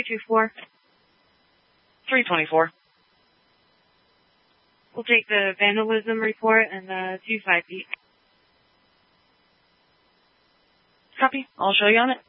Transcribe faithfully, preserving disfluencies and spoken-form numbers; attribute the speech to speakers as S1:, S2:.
S1: two four.
S2: three twenty-four.
S1: We'll take the vandalism report and the two five feet.
S2: Copy. I'll show you on it.